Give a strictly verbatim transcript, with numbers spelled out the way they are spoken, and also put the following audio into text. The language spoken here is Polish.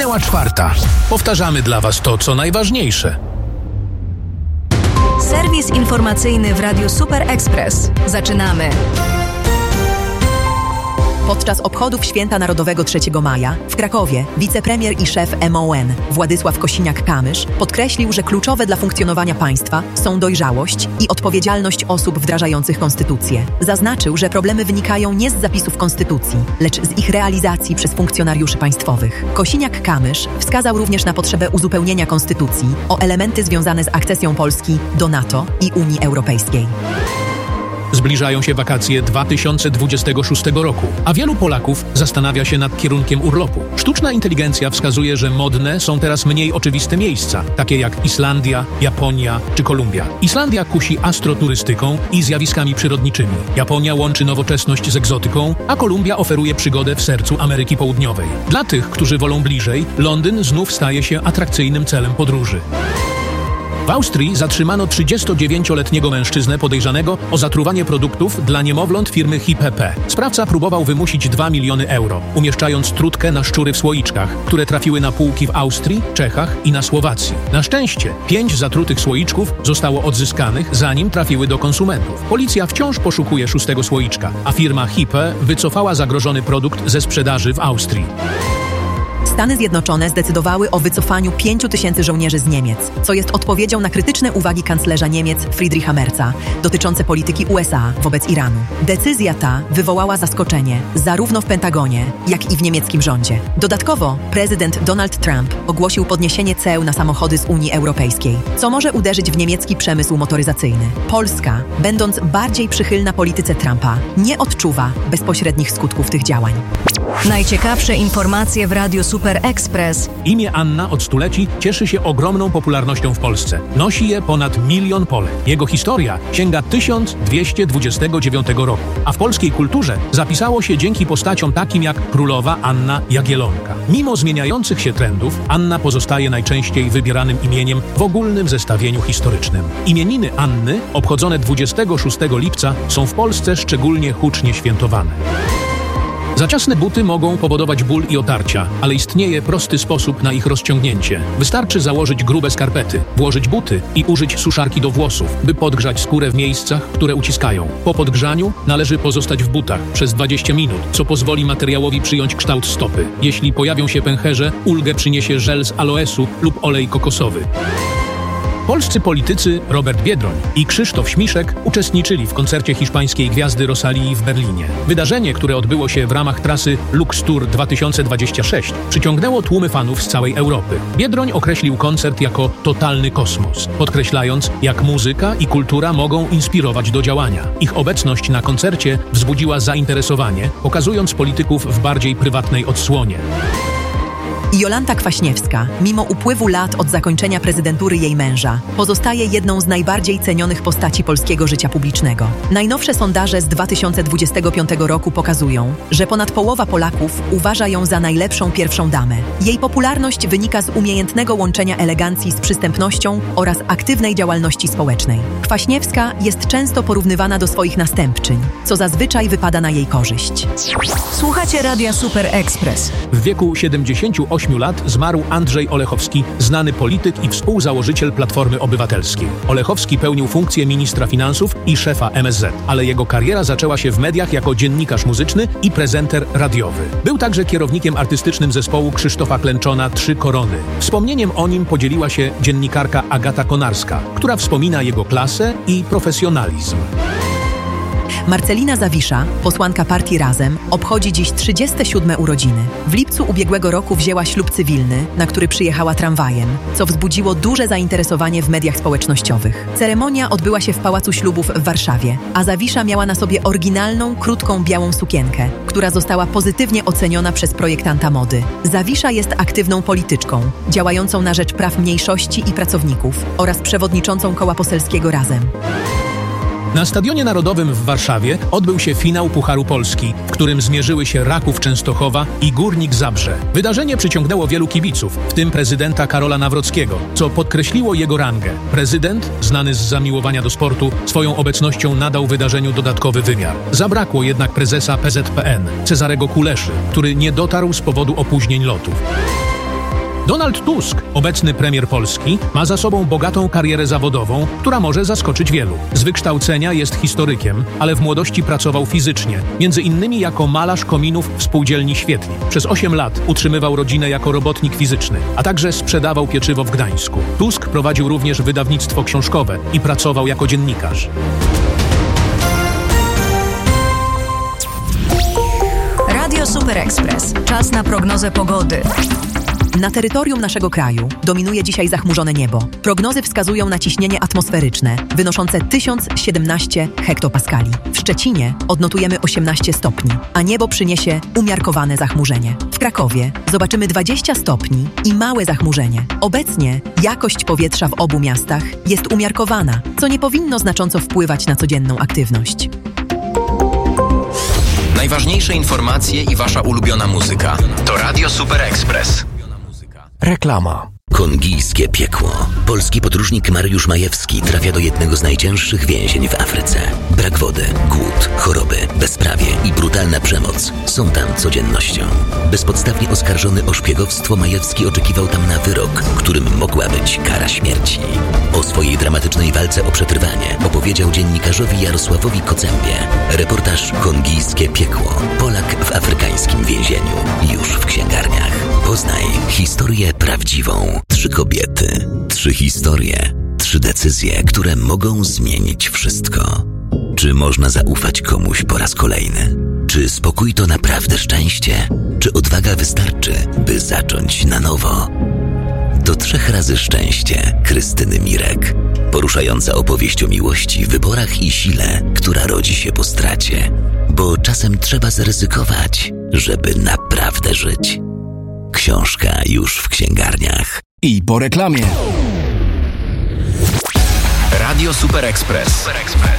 Minęła czwarta. Powtarzamy dla Was to, co najważniejsze. Serwis informacyjny w Radiu Super Express. Zaczynamy. Podczas obchodów Święta Narodowego trzeciego maja w Krakowie wicepremier i szef M O N Władysław Kosiniak-Kamysz podkreślił, że kluczowe dla funkcjonowania państwa są dojrzałość i odpowiedzialność osób wdrażających konstytucję. Zaznaczył, że problemy wynikają nie z zapisów konstytucji, lecz z ich realizacji przez funkcjonariuszy państwowych. Kosiniak-Kamysz wskazał również na potrzebę uzupełnienia konstytucji o elementy związane z akcesją Polski do NATO i Unii Europejskiej. Zbliżają się wakacje dwa tysiące dwudziestego szóstego roku, a wielu Polaków zastanawia się nad kierunkiem urlopu. Sztuczna inteligencja wskazuje, że modne są teraz mniej oczywiste miejsca, takie jak Islandia, Japonia czy Kolumbia. Islandia kusi astroturystyką i zjawiskami przyrodniczymi. Japonia łączy nowoczesność z egzotyką, a Kolumbia oferuje przygodę w sercu Ameryki Południowej. Dla tych, którzy wolą bliżej, Londyn znów staje się atrakcyjnym celem podróży. W Austrii zatrzymano trzydziestodziewięcioletniego mężczyznę podejrzanego o zatruwanie produktów dla niemowląt firmy H P P. Sprawca próbował wymusić dwa miliony euro, umieszczając trutkę na szczury w słoiczkach, które trafiły na półki w Austrii, Czechach i na Słowacji. Na szczęście pięć zatrutych słoiczków zostało odzyskanych, zanim trafiły do konsumentów. Policja wciąż poszukuje szóstego słoiczka, a firma H P wycofała zagrożony produkt ze sprzedaży w Austrii. Stany Zjednoczone zdecydowały o wycofaniu pięciu tysięcy żołnierzy z Niemiec, co jest odpowiedzią na krytyczne uwagi kanclerza Niemiec Friedricha Merza dotyczące polityki U S A wobec Iranu. Decyzja ta wywołała zaskoczenie zarówno w Pentagonie, jak i w niemieckim rządzie. Dodatkowo prezydent Donald Trump ogłosił podniesienie ceł na samochody z Unii Europejskiej, co może uderzyć w niemiecki przemysł motoryzacyjny. Polska, będąc bardziej przychylna polityce Trumpa, nie odczuwa bezpośrednich skutków tych działań. Najciekawsze informacje w Radiu Super Express. Imię Anna od stuleci cieszy się ogromną popularnością w Polsce. Nosi je ponad milion Polek. Jego historia sięga tysiąc dwieście dwudziestego dziewiątego roku, a w polskiej kulturze zapisało się dzięki postaciom takim jak królowa Anna Jagiellonka. Mimo zmieniających się trendów, Anna pozostaje najczęściej wybieranym imieniem w ogólnym zestawieniu historycznym. Imieniny Anny, obchodzone dwudziestego szóstego lipca, są w Polsce szczególnie hucznie świętowane. Za ciasne buty mogą powodować ból i otarcia, ale istnieje prosty sposób na ich rozciągnięcie. Wystarczy założyć grube skarpety, włożyć buty i użyć suszarki do włosów, by podgrzać skórę w miejscach, które uciskają. Po podgrzaniu należy pozostać w butach przez dwadzieścia minut, co pozwoli materiałowi przyjąć kształt stopy. Jeśli pojawią się pęcherze, ulgę przyniesie żel z aloesu lub olej kokosowy. Polscy politycy Robert Biedroń i Krzysztof Śmiszek uczestniczyli w koncercie hiszpańskiej gwiazdy Rosalii w Berlinie. Wydarzenie, które odbyło się w ramach trasy Lux Tour dwa tysiące dwadzieścia sześć, przyciągnęło tłumy fanów z całej Europy. Biedroń określił koncert jako totalny kosmos, podkreślając, jak muzyka i kultura mogą inspirować do działania. Ich obecność na koncercie wzbudziła zainteresowanie, pokazując polityków w bardziej prywatnej odsłonie. Jolanta Kwaśniewska, mimo upływu lat od zakończenia prezydentury jej męża, pozostaje jedną z najbardziej cenionych postaci polskiego życia publicznego. Najnowsze sondaże z dwa tysiące dwudziestego piątego roku pokazują, że ponad połowa Polaków uważa ją za najlepszą pierwszą damę. Jej popularność wynika z umiejętnego łączenia elegancji z przystępnością oraz aktywnej działalności społecznej. Kwaśniewska jest często porównywana do swoich następczyń, co zazwyczaj wypada na jej korzyść. Słuchacie Radia Super Express. W wieku siedemdziesięciu ośmiu lat zmarł Andrzej Olechowski, znany polityk i współzałożyciel Platformy Obywatelskiej. Olechowski pełnił funkcję ministra finansów i szefa M S Z, ale jego kariera zaczęła się w mediach jako dziennikarz muzyczny i prezenter radiowy. Był także kierownikiem artystycznym zespołu Krzysztofa Klęczona Trzy Korony. Wspomnieniem o nim podzieliła się dziennikarka Agata Konarska, która wspomina jego klasę i profesjonalizm. Marcelina Zawisza, posłanka partii Razem, obchodzi dziś trzydzieste siódme urodziny. W lipcu ubiegłego roku wzięła ślub cywilny, na który przyjechała tramwajem, co wzbudziło duże zainteresowanie w mediach społecznościowych. Ceremonia odbyła się w Pałacu Ślubów w Warszawie, a Zawisza miała na sobie oryginalną, krótką, białą sukienkę, która została pozytywnie oceniona przez projektanta mody. Zawisza jest aktywną polityczką, działającą na rzecz praw mniejszości i pracowników oraz przewodniczącą Koła Poselskiego Razem. Na Stadionie Narodowym w Warszawie odbył się finał Pucharu Polski, w którym zmierzyły się Raków Częstochowa i Górnik Zabrze. Wydarzenie przyciągnęło wielu kibiców, w tym prezydenta Karola Nawrockiego, co podkreśliło jego rangę. Prezydent, znany z zamiłowania do sportu, swoją obecnością nadał wydarzeniu dodatkowy wymiar. Zabrakło jednak prezesa P Z P N, Cezarego Kuleszy, który nie dotarł z powodu opóźnień lotów. Donald Tusk, obecny premier Polski, ma za sobą bogatą karierę zawodową, która może zaskoczyć wielu. Z wykształcenia jest historykiem, ale w młodości pracował fizycznie, między innymi jako malarz kominów w spółdzielni Świetnie. Przez osiem lat utrzymywał rodzinę jako robotnik fizyczny, a także sprzedawał pieczywo w Gdańsku. Tusk prowadził również wydawnictwo książkowe i pracował jako dziennikarz. Radio Super Express. Czas na prognozę pogody. Na terytorium naszego kraju dominuje dzisiaj zachmurzone niebo. Prognozy wskazują na ciśnienie atmosferyczne wynoszące tysiąc siedemnaście hektopaskali. W Szczecinie odnotujemy osiemnaście stopni, a niebo przyniesie umiarkowane zachmurzenie. W Krakowie zobaczymy dwadzieścia stopni i małe zachmurzenie. Obecnie jakość powietrza w obu miastach jest umiarkowana, co nie powinno znacząco wpływać na codzienną aktywność. Najważniejsze informacje i wasza ulubiona muzyka to Radio Super Express. Reklama. Kongijskie piekło. Polski podróżnik Mariusz Majewski trafia do jednego z najcięższych więzień w Afryce. Brak wody, głód, choroby, bezprawie i brutalna przemoc są tam codziennością. Bezpodstawnie oskarżony o szpiegowstwo, Majewski oczekiwał tam na wyrok, którym mogła być kara śmierci. O swojej dramatycznej walce o przetrwanie opowiedział dziennikarzowi Jarosławowi Kocębie. Reportaż Kongijskie piekło. Polak w afrykańskim więzieniu. Już w księgarniach. Poznaj historię prawdziwą. Trzy kobiety, trzy historie, trzy decyzje, które mogą zmienić wszystko. Czy można zaufać komuś po raz kolejny? Czy spokój to naprawdę szczęście? Czy odwaga wystarczy, by zacząć na nowo? To trzech razy szczęście Krystyny Mirek. Poruszająca opowieść o miłości, wyborach i sile, która rodzi się po stracie. Bo czasem trzeba zaryzykować, żeby naprawdę żyć. Książka już w księgarniach. I po reklamie. Radio Super Express. Super Express.